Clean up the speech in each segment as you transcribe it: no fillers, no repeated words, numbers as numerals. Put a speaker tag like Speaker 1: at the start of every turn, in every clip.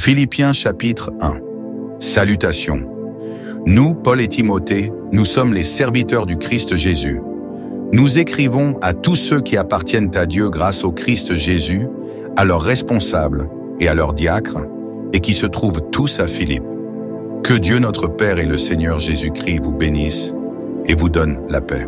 Speaker 1: Philippiens chapitre 1. Salutations. Nous, Paul et Timothée, nous sommes les serviteurs du Christ Jésus. Nous écrivons à tous ceux qui appartiennent à Dieu grâce au Christ Jésus, à leurs responsables et à leurs diacres, et qui se trouvent tous à Philippe. Que Dieu notre Père et le Seigneur Jésus-Christ vous bénissent et vous donne la paix.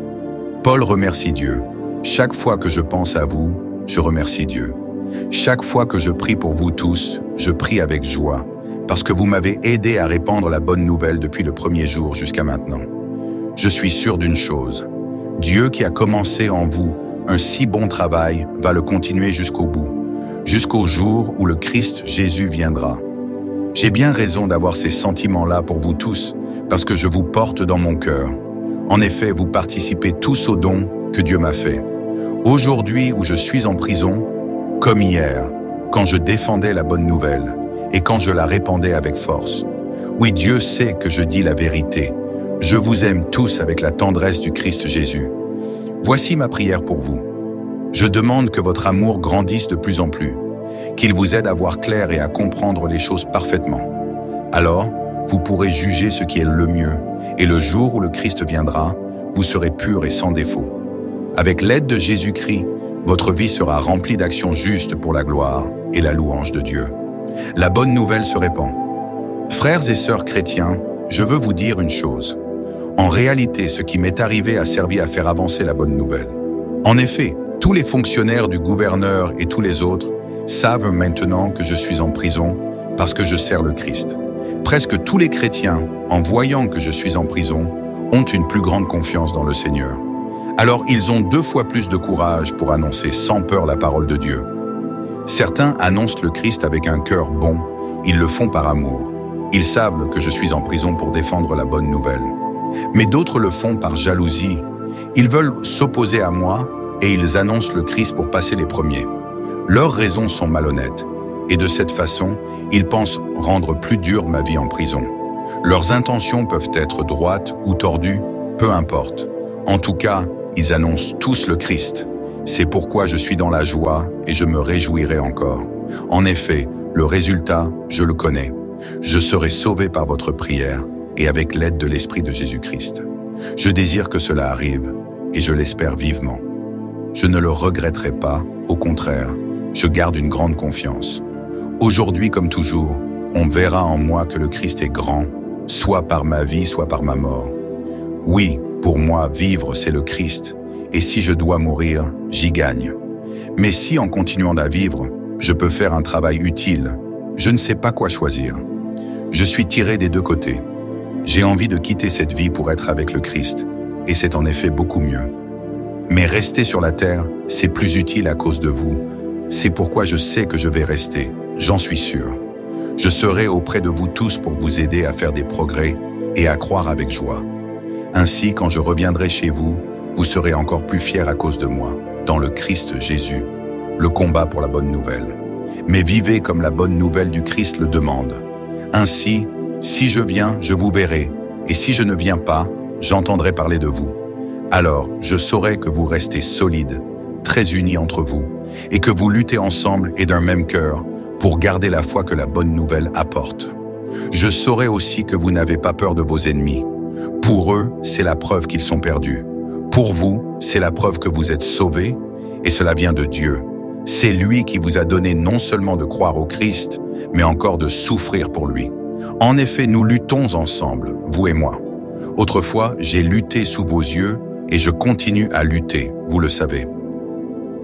Speaker 1: Paul remercie Dieu. Chaque fois que je pense à vous, je remercie Dieu. Chaque fois que je prie pour vous tous, je prie avec joie, parce que vous m'avez aidé à répandre la bonne nouvelle depuis le premier jour jusqu'à maintenant. Je suis sûr d'une chose, Dieu qui a commencé en vous un si bon travail va le continuer jusqu'au bout, jusqu'au jour où le Christ Jésus viendra. J'ai bien raison d'avoir ces sentiments-là pour vous tous, parce que je vous porte dans mon cœur. En effet, vous participez tous au don que Dieu m'a fait. Aujourd'hui où je suis en prison, comme hier, quand je défendais la bonne nouvelle et quand je la répandais avec force. Oui, Dieu sait que je dis la vérité. Je vous aime tous avec la tendresse du Christ Jésus. Voici ma prière pour vous. Je demande que votre amour grandisse de plus en plus, qu'il vous aide à voir clair et à comprendre les choses parfaitement. Alors, vous pourrez juger ce qui est le mieux, et le jour où le Christ viendra, vous serez purs et sans défaut. Avec l'aide de Jésus-Christ, votre vie sera remplie d'actions justes pour la gloire et la louange de Dieu. La bonne nouvelle se répand. Frères et sœurs chrétiens, je veux vous dire une chose. En réalité, ce qui m'est arrivé a servi à faire avancer la bonne nouvelle. En effet, tous les fonctionnaires du gouverneur et tous les autres savent maintenant que je suis en prison parce que je sers le Christ. Presque tous les chrétiens, en voyant que je suis en prison, ont une plus grande confiance dans le Seigneur. Alors ils ont 2 fois plus de courage pour annoncer sans peur la parole de Dieu. Certains annoncent le Christ avec un cœur bon, ils le font par amour. Ils savent que je suis en prison pour défendre la bonne nouvelle. Mais d'autres le font par jalousie. Ils veulent s'opposer à moi et ils annoncent le Christ pour passer les premiers. Leurs raisons sont malhonnêtes et de cette façon, ils pensent rendre plus dure ma vie en prison. Leurs intentions peuvent être droites ou tordues, peu importe. En tout cas, ils annoncent tous le Christ. C'est pourquoi je suis dans la joie et je me réjouirai encore. En effet, le résultat, je le connais. Je serai sauvé par votre prière et avec l'aide de l'Esprit de Jésus-Christ. Je désire que cela arrive et je l'espère vivement. Je ne le regretterai pas, au contraire, je garde une grande confiance. Aujourd'hui comme toujours, on verra en moi que le Christ est grand, soit par ma vie, soit par ma mort. Oui, pour moi, vivre, c'est le Christ, et si je dois mourir, j'y gagne. Mais si, en continuant à vivre, je peux faire un travail utile, je ne sais pas quoi choisir. Je suis tiré des 2 côtés. J'ai envie de quitter cette vie pour être avec le Christ, et c'est en effet beaucoup mieux. Mais rester sur la terre, c'est plus utile à cause de vous. C'est pourquoi je sais que je vais rester, j'en suis sûr. Je serai auprès de vous tous pour vous aider à faire des progrès et à croire avec joie. Ainsi, quand je reviendrai chez vous, vous serez encore plus fiers à cause de moi, dans le Christ Jésus, le combat pour la bonne nouvelle. Mais vivez comme la bonne nouvelle du Christ le demande. Ainsi, si je viens, je vous verrai, et si je ne viens pas, j'entendrai parler de vous. Alors, je saurai que vous restez solides, très unis entre vous, et que vous luttez ensemble et d'un même cœur pour garder la foi que la bonne nouvelle apporte. Je saurai aussi que vous n'avez pas peur de vos ennemis. Pour eux, c'est la preuve qu'ils sont perdus. Pour vous, c'est la preuve que vous êtes sauvés, et cela vient de Dieu. C'est lui qui vous a donné non seulement de croire au Christ, mais encore de souffrir pour lui. En effet, nous luttons ensemble, vous et moi. Autrefois, j'ai lutté sous vos yeux, et je continue à lutter, vous le savez.